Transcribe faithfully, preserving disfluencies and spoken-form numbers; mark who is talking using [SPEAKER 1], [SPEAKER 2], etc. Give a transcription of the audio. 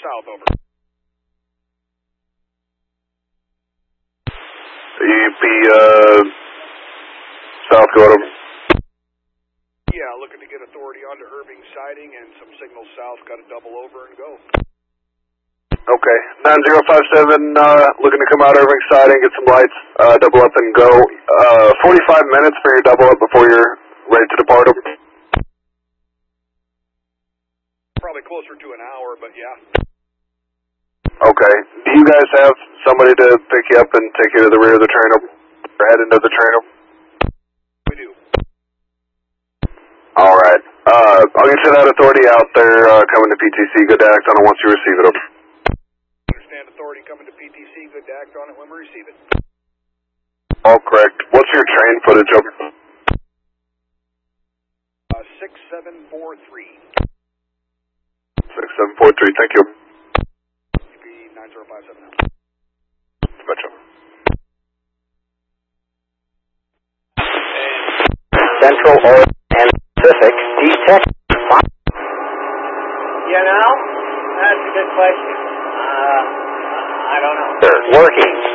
[SPEAKER 1] south, over.
[SPEAKER 2] E P, uh, south, go over.
[SPEAKER 1] Yeah, looking to get authority onto Irving Siding and some signals south, got to double over and go.
[SPEAKER 2] Okay, nine zero five seven, uh, looking to come out Irving Siding, get some lights, uh, double up and go. Uh, forty-five minutes for your double up before you're ready to depart.
[SPEAKER 1] Probably closer to an hour, but yeah.
[SPEAKER 2] Okay, do you guys have somebody to pick you up and take you to the rear of the train, or head into the train?
[SPEAKER 1] We do.
[SPEAKER 2] Alright, uh, I'll get you that authority out there, uh, coming to P T C, good to act on it once you receive it.
[SPEAKER 1] Understand authority coming to P T C, good to act on it when we receive it.
[SPEAKER 2] All correct. What's your train footage, over?
[SPEAKER 1] Uh, six seven four three.
[SPEAKER 2] six seven four three, thank you.
[SPEAKER 1] E P nine zero five seven now.
[SPEAKER 2] Gotcha.
[SPEAKER 3] Central Oregon and Pacific detect.
[SPEAKER 4] You know, that's a good question. Uh, I don't know.
[SPEAKER 3] Working.